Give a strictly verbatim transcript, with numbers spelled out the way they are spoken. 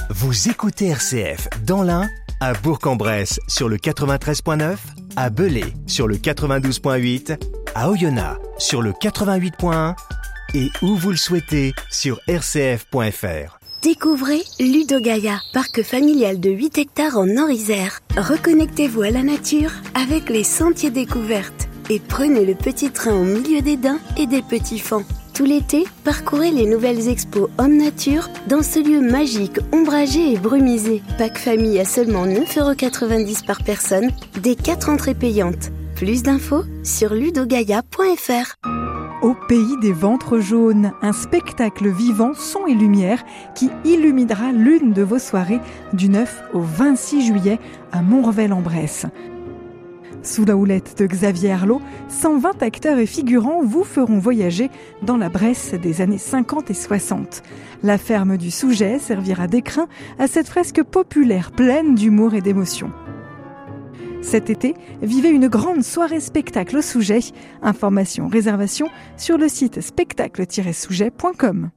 Vous écoutez R C F dans l'Ain, à Bourg-en-Bresse sur le quatre-vingt-treize virgule neuf, à Belay sur le quatre-vingt-douze virgule huit, à Oyonnax sur le quatre-vingt-huit virgule un et où vous le souhaitez sur r c f point f r. Découvrez Ludogaia, parc familial de huit hectares en Nord-Isère. Reconnectez-vous à la nature avec les sentiers découvertes et prenez le petit train au milieu des daims et des petits faons. Tout l'été, parcourez les nouvelles expos Homme Nature dans ce lieu magique, ombragé et brumisé. Pack famille à seulement neuf euros quatre-vingt-dix par personne, des quatre entrées payantes. Plus d'infos sur ludogaia point f r. Au pays des ventres jaunes, un spectacle vivant, son et lumière qui illuminera l'une de vos soirées du neuf au vingt-six juillet à Montrevel-en-Bresse. Sous la houlette de Xavier Arlot, cent vingt acteurs et figurants vous feront voyager dans la Bresse des années cinquante et soixante. La ferme du Souget servira d'écrin à cette fresque populaire pleine d'humour et d'émotion. Cet été, vivez une grande soirée spectacle au Souget. Informations, réservations sur le site spectacle tiret souget point com.